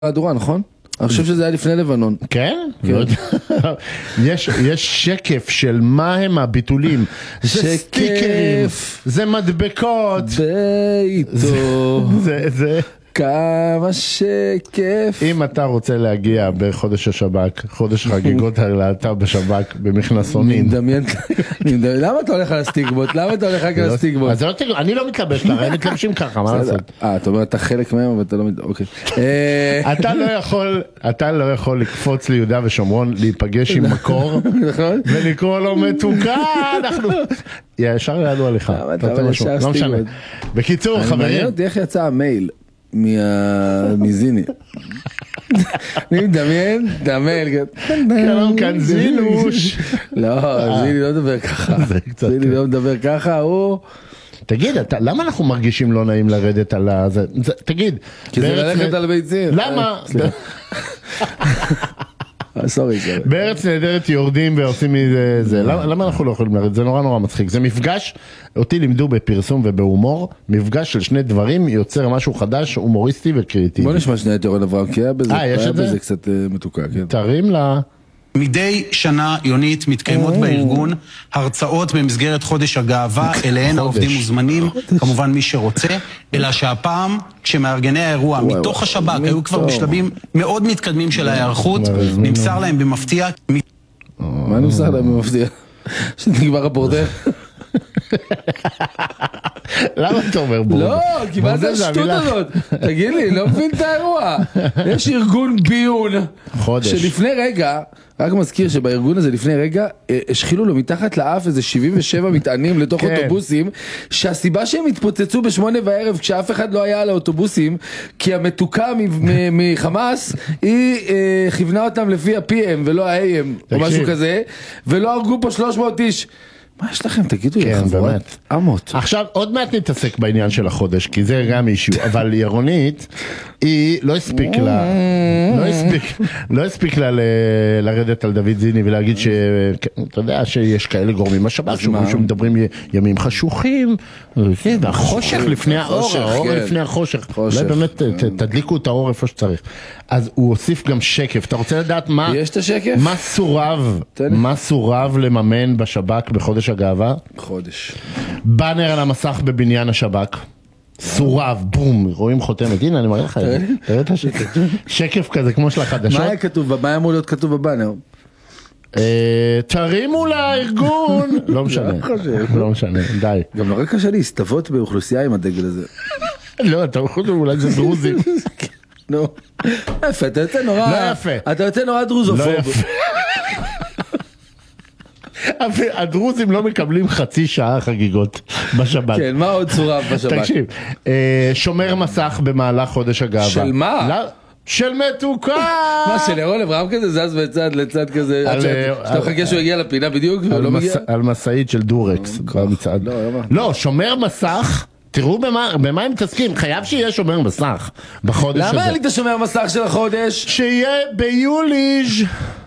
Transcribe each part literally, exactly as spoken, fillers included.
מהדורה, נכון? אני חושב שזה היה לפני לבנון. כן? יש שקף של מה הם הביטולים. זה סטיקרים, זה מדבקות. ביתו. זה... כמה שכיף. אם אתה רוצה להגיע בחודש השב"כ, חודש חגיגות הלהט"ב בשב"כ, במכנסונים. אני מדמיין, למה אתה הולך על הסטיגמות? למה אתה הולך רק על הסטיגמות? אני לא מתלבש לך, הם מתלבשים ככה, מה לעשות? אה, אתה אומר, אתה חלק מהם, אבל אתה לא... אוקיי. אתה לא יכול, אתה לא יכול לקפוץ ליהודה ושומרון, להיפגש עם מקור, ולקרוא לו מתוקה, אנחנו... ישר יעלו עליך. לא משנה. בקיצור, חברים. מעניין אותי איך יצא המייל. מזיני אני מדמיין דמיין שלום כאן זינוש. לא, זיני לא מדבר ככה, זיני לא מדבר ככה. הוא תגיד, למה אנחנו מרגישים לא נעים לרדת על זה? תגיד, כי זה ללכת על ביצים. למה? סורי, סורי. בארץ נהדרת יורדים ועושים מזה זה. למה אנחנו לא יכולים לרדת? זה נורא נורא מצחיק. זה מפגש, אותי לימדו בפרסום ובהומור, מפגש של שני דברים יוצר משהו חדש, הומוריסטי וקריאיטיבי. בוא נשמע שנייה את יורן אברהם, כי היה בזה קצת מתוקה. תרים לה... מדי שנה, יונית, מתקיימות בארגון הרצאות במסגרת חודש הגאווה, אליהן העובדים מוזמנים, כמובן מי שרוצה, אלא שהפעם, כשמארגני האירוע מתוך השב"כ היו כבר בשלבים מאוד מתקדמים של ההיערכות, נמסר להם במפתיע... מה נמסר להם במפתיע? שנגמר הפורטר? למה אתה אומר בורדר? לא, כי מה זה השטות הזאת? תגיד לי, לא מבין את האירוע. יש ארגון ביון שלפני רגע, רק מזכיר שבארגון הזה לפני רגע השחילו לו מתחת לאף איזה שבעים ושבע מטענים לתוך אוטובוסים, שהסיבה שהם התפוצצו בשמונה בערב כשאף אחד לא היה על האוטובוסים, כי המתוקה מחמאס היא כיוונה אותם לפי ה-פי אם ולא ה-איי אם או משהו כזה, ולא הרגו פה שלוש מאות איש. מה יש לכם? תגידו, כן, באמת. עמות. עכשיו, עוד מעט נתעסק בעניין של החודש, כי זה גם אישיו, אבל ירונית, היא לא הספיק לה, לא הספיק, לא הספיק לה לרדת על דוד זיני ולהגיד ש, אתה יודע, שיש כאלה גורמים בשב"כ, שמדברים ימים חשוכים, והחושך לפני האור, האור לפני החושך. אולי באמת תדליקו את האור איפה שצריך. אז הוא הוסיף גם שקף. אתה רוצה לדעת מה, יש את השקף? מה סורב, מה סורב לממן בשב"כ בחודש הגאווה? חודש. באנר על המסך בבניין השב"כ. סורב, בום, רואים חותמת. הנה, אני מראה לך את זה. תראה את השקף. שקף כזה כמו של החדשות. מה היה כתוב? מה אמור להיות כתוב בבאנר? תרימו לארגון. לא משנה. לא משנה, די. גם נורא קשה להסתוות באוכלוסייה עם הדגל הזה. לא, אתה יכול אולי זה דרוזי. נו. יפה, אתה יוצא נורא... לא יפה. אתה יוצא נורא דרוזופוב. לא יפה. הדרוזים לא מקבלים חצי שעה חגיגות בשבת. כן, מה עוד צורף בשבת? תקשיב, שומר מסך במהלך חודש הגאווה. של מה? של מתוקה! מה, של ירון אברהם כזה זז בצד לצד כזה, שאתה מחכה שהוא יגיע לפינה בדיוק ולא מגיע? על מסעית של דורקס במצעד. לא, שומר מסך, תראו במה הם מתעסקים, חייב שיהיה שומר מסך בחודש הזה. למה היה לי את השומר מסך של החודש? שיהיה ביוליז'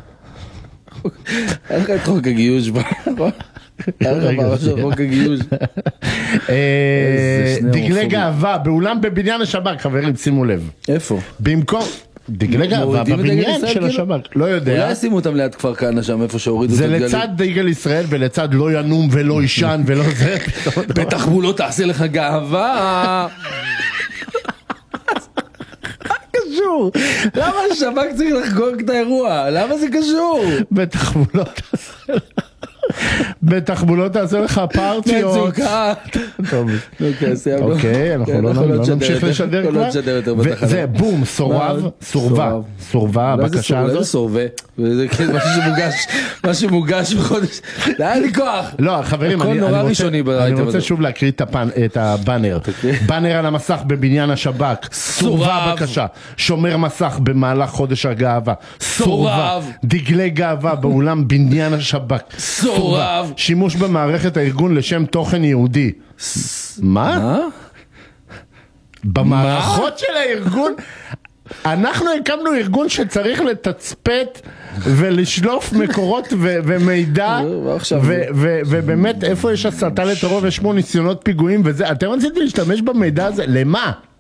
אין לך את חוק הגיוש בה, נכון? אין לך בראש של חוק הגיוש. דגלי גאווה, באולם בבניין השב"כ, חברים, שימו לב. איפה? במקום... דגלי גאווה בבניין של השב"כ, לא יודע. אולי שימו אותם ליד כפר כנא שם, איפה שהורידו את זה הדגלים. לצד דגל ישראל ולצד לא ינום ולא ישן ולא זה. בתחבולות תעשה לך גאווה. קשור? למה השב"כ צריך לחגוג את האירוע? למה זה קשור? בתחבולות בתחבולות תעשה לך פרטיות. מצוקה. אוקיי, אנחנו לא נמשיך לשדר כבר. וזה בום, סורב, סורבה, סורבה הבקשה הזאת. זה סורבה. זה מה שמוגש בחודש. זה היה לי כוח. לא, חברים, אני רוצה שוב להקריא את הבאנר. באנר על המסך בבניין השב"כ. סורבה הבקשה. שומר מסך במהלך חודש הגאווה. סורב. דגלי גאווה באולם בניין השב"כ. סורב. שימוש במערכת הארגון לשם תוכן יהודי. מה? במערכות של הארגון אנחנו הקמנו ארגון שצריך לתצפת ולשלוף מקורות ומידע ובאמת איפה יש הסתה לטרור ויש פה ניסיונות פיגועים וזה, אתם רציתם להשתמש במידע הזה, למה?